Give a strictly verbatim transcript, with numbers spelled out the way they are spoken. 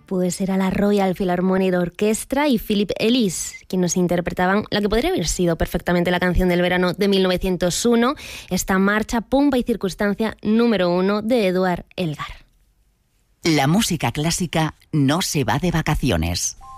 Pues era la Royal Philharmonic Orchestra y Philip Ellis quienes nos interpretaban la que podría haber sido perfectamente la canción del verano de mil novecientos uno, esta marcha Pompa y Circunstancia número uno de Eduard Elgar. La música clásica no se va de vacaciones.